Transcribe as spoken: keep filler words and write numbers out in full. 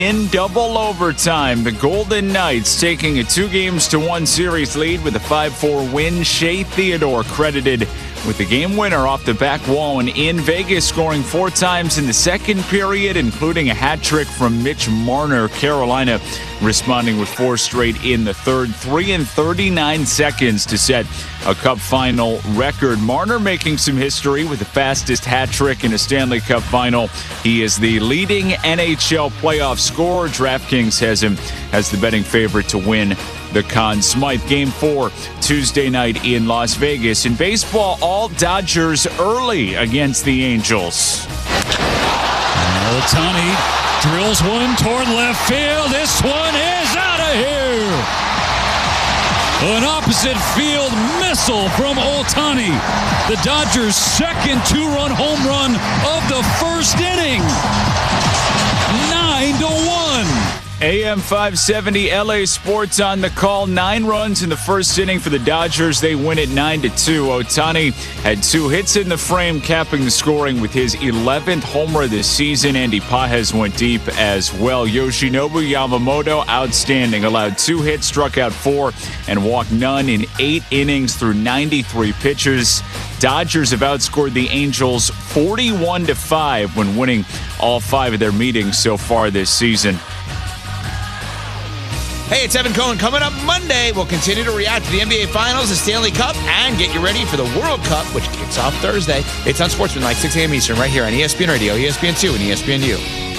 In double overtime, the Golden Knights taking a two games to one series lead with a five four win. Shea Theodore credited with the game winner off the back wall, and in Vegas scoring four times in the second period, including a hat trick from Mitch Marner. Carolina responding with four straight in the third. Three and thirty-nine seconds to set a Cup final record. Marner making some history with the fastest hat trick in a Stanley Cup final. He is the leading N H L playoff scorer. DraftKings has him as the betting favorite to win the Conn Smythe. Game four, Tuesday night in Las Vegas. In baseball, all Dodgers early against the Angels. Ohtani drills one toward left field. This one is out of here. An opposite field missile from Ohtani. The Dodgers' second two-run home run of the first inning. Nine to one. A M five seventy L A Sports on the call. Nine runs in the first inning for the Dodgers. They win it nine to two. Ohtani had two hits in the frame, capping the scoring with his eleventh homer this season. Andy Pages went deep as well. Yoshinobu Yamamoto, outstanding. Allowed two hits, struck out four, and walked none in eight innings through ninety-three pitches. Dodgers have outscored the Angels forty-one to five when winning all five of their meetings so far this season. Hey, it's Evan Cohen. Coming up Monday, we'll continue to react to the N B A Finals, the Stanley Cup, and get you ready for the World Cup, which kicks off Thursday. It's on Sportsman, like six a.m. Eastern, right here on E S P N Radio, E S P N two, and E S P N U.